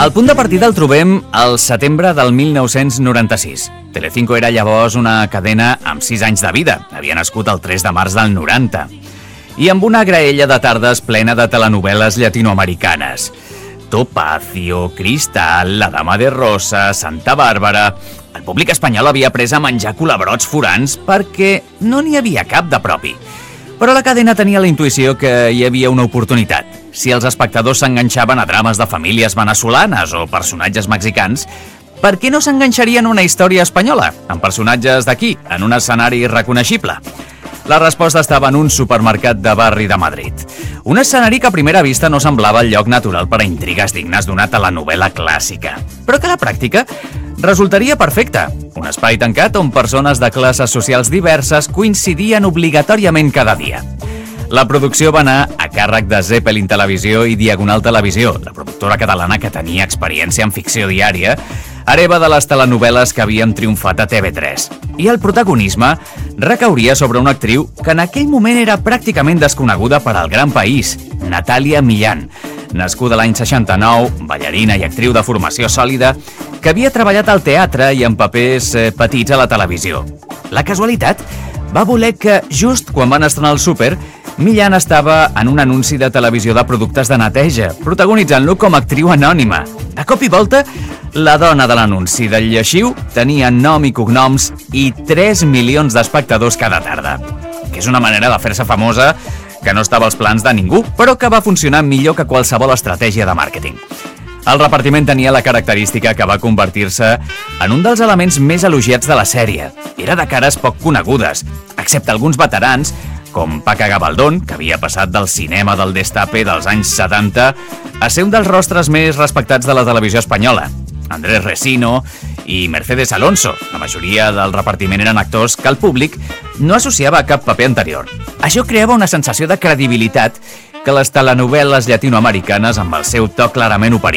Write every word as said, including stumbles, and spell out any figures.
El punt de partida el trobem al setembre del mil nou-cents noranta-sis. Telecinco era llavors una cadena amb sis anys de vida. Havia nascut el tres de març del noranta. I amb una graella de tardes plena de telenovel·les llatinoamericanes. Topacio, Cristal, La Dama de Rosa, Santa Bàrbara... El públic espanyol havia après a menjar culebrots forans perquè no n'hi havia cap de propi. Però la cadena tenia la intuïció que hi havia una oportunitat. Si els espectadors s'enganxaven a drames de famílies venezolanes o personatges mexicans, per què no s'enganxarien a una història espanyola, amb personatges d'aquí, en un escenari reconeixible? La resposta estava en un supermercat de barri de Madrid. Un escenari que a primera vista no semblava el lloc natural per a intrigues dignes d'una telenovel·la clàssica, però que a la pràctica resultaria perfecte. Un espai tancat on persones de classes socials diverses coincidien obligatòriament cada dia. La producció va anar a càrrec de Zeppelin Televisió i Diagonal Televisió, la productora catalana que tenia experiència en ficció diària, hereva de les telenovel·les que havien triomfat a T V tres. I el protagonisme recauria sobre una actriu que en aquell moment era pràcticament desconeguda per al gran país, Natàlia Millán, nascuda l'any seixanta-nou, ballarina i actriu de formació sòlida, que havia treballat al teatre i en papers eh, petits a la televisió. La casualitat va voler que, just quan van estrenar el Súper, Millán estava en un anunci de televisió de productes de neteja, protagonitzant-lo com a actriu anònima. De cop i volta, la dona de l'anunci del lleixiu tenia nom i cognoms i tres milions d'espectadors cada tarda. Que és una manera de fer-se famosa que no estava als plans de ningú, però que va funcionar millor que qualsevol estratègia de màrqueting. El repartiment tenia la característica que va convertir-se en un dels elements més elogiats de la sèrie. Era de cares poc conegudes, excepte alguns veterans, com Paca Gabaldón, que havia passat del cinema del destape dels anys setanta a ser un dels rostres més respectats de la televisió espanyola. Andrés Resino i Mercedes Alonso. La majoria del repartiment eren actors que el públic no associava a cap paper anterior. Això creava una sensació de credibilitat que les telenovel·les llatinoamericanes, amb el seu to clarament operible,